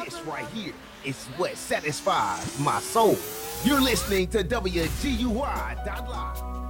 This right here is what satisfies my soul. You're listening to WGUY.Live.